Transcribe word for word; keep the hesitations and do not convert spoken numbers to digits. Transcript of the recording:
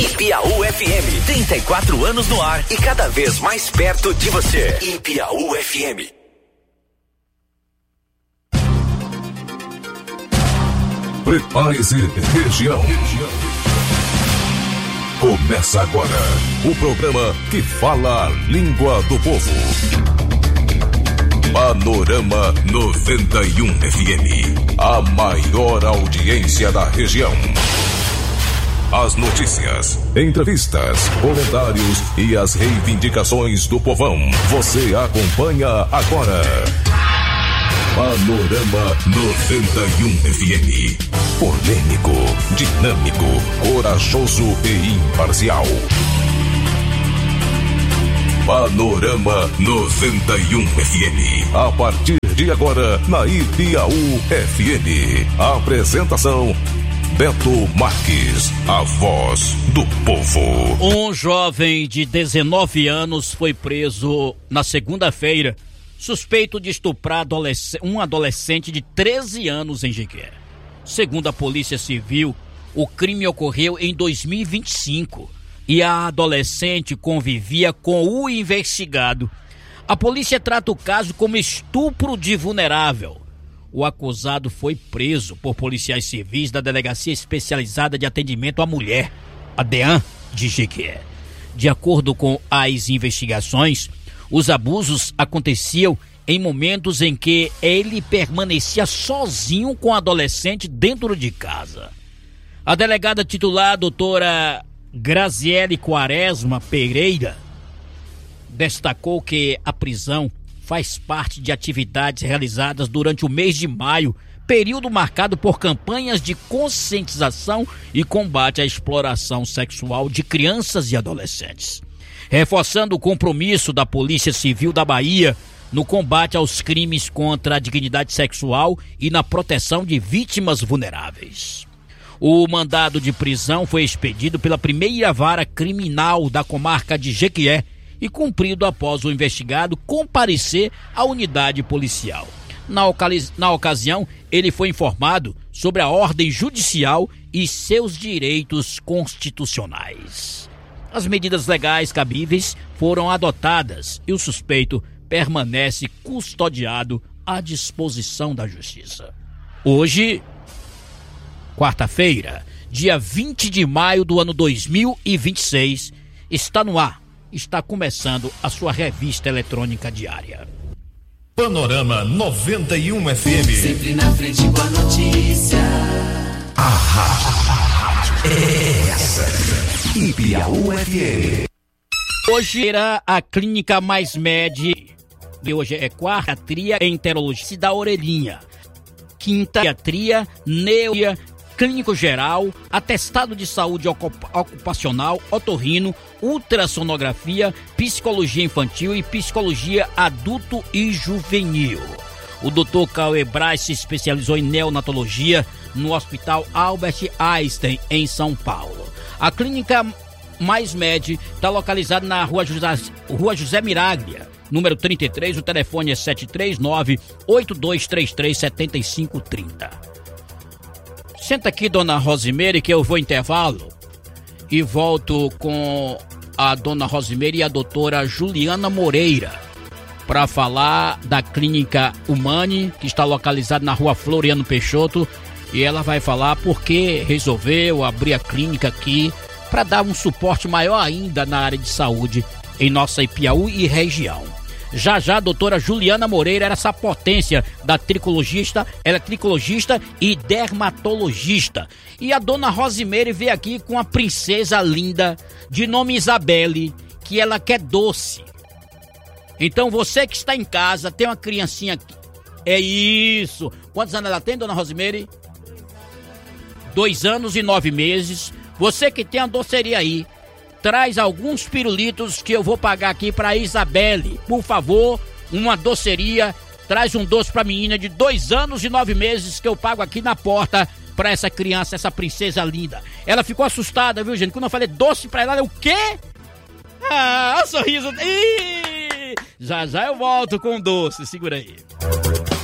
Ipiaú F M, trinta e quatro anos no ar e cada vez mais perto de você. Ipiaú F M. Prepare-se, região. Começa agora o programa que fala a língua do povo. Panorama noventa e um F M, a maior audiência da região. As notícias, entrevistas, comentários e as reivindicações do povão. Você acompanha agora. Panorama noventa e um F M. Polêmico, dinâmico, corajoso e imparcial. Panorama noventa e um F M. A partir de agora, na Ipiaú F M. Apresentação: Beto Marques, a voz do povo. Um jovem de dezenove anos foi preso na segunda-feira, suspeito de estuprar adolesc- um adolescente de treze anos em Jequié. Segundo a Polícia Civil, o crime ocorreu em dois mil e vinte e cinco e a adolescente convivia com o investigado. A polícia trata o caso como estupro de vulnerável. O acusado foi preso por policiais civis da Delegacia Especializada de Atendimento à Mulher, a DEAN, de Jequié. De acordo com as investigações, os abusos aconteciam em momentos em que ele permanecia sozinho com a adolescente dentro de casa. A delegada titular, a doutora Graziele Quaresma Pereira, destacou que a prisão faz parte de atividades realizadas durante o mês de maio, período marcado por campanhas de conscientização e combate à exploração sexual de crianças e adolescentes, reforçando o compromisso da Polícia Civil da Bahia no combate aos crimes contra a dignidade sexual e na proteção de vítimas vulneráveis. O mandado de prisão foi expedido pela primeira vara criminal da comarca de Jequié e cumprido após o investigado comparecer à unidade policial. Na, ocasi- na ocasião, ele foi informado sobre a ordem judicial e seus direitos constitucionais. As medidas legais cabíveis foram adotadas e o suspeito permanece custodiado à disposição da Justiça. Hoje, quarta-feira, dia vinte de maio do ano dois mil e vinte e seis, está no ar, está começando a sua revista eletrônica diária. Panorama noventa e um F M. Sempre na frente com a notícia. A rádio é essa. Ipiaú F M. Hoje era a Clínica Mais Med. Hoje é quarta, tria enterologia da orelhinha. Quinta, pediatria, neuro, clínico geral, atestado de saúde ocupacional, otorrino, ultrassonografia, psicologia infantil e psicologia adulto e juvenil. O doutor Cauê Braz se especializou em neonatologia no Hospital Albert Einstein, em São Paulo. A Clínica Mais Med está localizada na rua José, rua José Miraglia, número trinta e três, o telefone é sete três nove, oito dois três três, sete cinco três zero. Senta aqui, dona Rosimeire, que eu vou intervalo e volto com a dona Rosimeire e a doutora Juliana Moreira para falar da Clínica Humane, que está localizada na rua Floriano Peixoto, e ela vai falar por que resolveu abrir a clínica aqui para dar um suporte maior ainda na área de saúde em nossa Ipiaú e região. Já já a doutora Juliana Moreira era essa potência da tricologista, ela é tricologista e dermatologista. E a dona Rosimeire veio aqui com a princesa linda, de nome Isabelle, que ela quer doce. Então você que está em casa, tem uma criancinha aqui. É isso. Quantos anos ela tem, dona Rosimeire? Dois anos e nove meses. Você que tem a doceria aí, traz alguns pirulitos que eu vou pagar aqui pra Isabelle. Por favor, uma doceria, traz um doce pra menina de dois anos e nove meses que eu pago aqui na porta pra essa criança, essa princesa linda. Ela ficou assustada, viu, gente? Quando eu falei doce pra ela, ela, o quê? Ah, o sorriso. Ih, já já eu volto com o doce, segura aí.